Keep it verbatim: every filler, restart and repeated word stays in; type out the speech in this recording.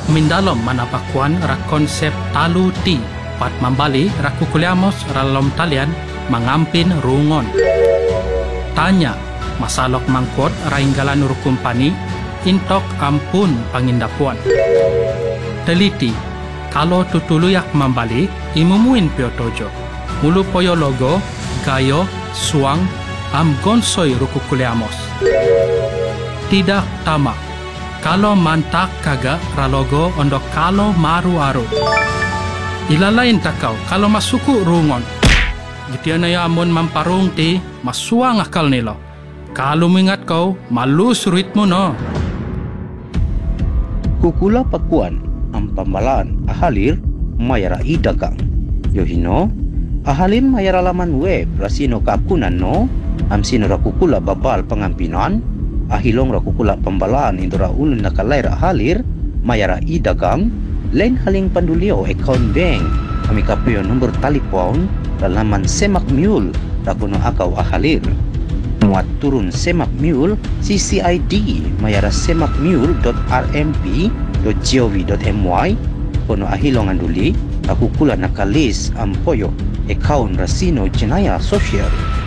mindalom manapakuan ra konsep talu ti pat mambali ra kukuliamos ralom talian mangampin rungon. Tanya masalok mangkot rainggalan rukumpani intok ampun pangindapuan. Teliti kalau tutuluyak mambali imumuin piotojo. Mulu poyo logo gayo suang am gonsoy rukukuliamos. Tidak tamak kalau mantak kaga ralogo ondok kalau maru aru. Ilalain takau kalau masuku rungon. Gitian na amun mamparung ti masuang akal nilo. Kalau mengingat kau malus ritmo no. Kukula pakuan ang pambalaan ahalir mayara idagang. Yohino ahalin mayara laman web rasino kapunan no am sino rakukula babal pengampinan ahilong rakukula pambalaan indora ulun nakalay ahalir mayara idagang lain haling pandulio account bank kami kapuyo nomor telepon laman semak mule rakuno akaw ahalir muat turun semak mule C C I D mayara semakmule dot r m p dot gov dot m y kono ahilong anduli rakukula nakalis ampoyo account rasino jenaya sosial.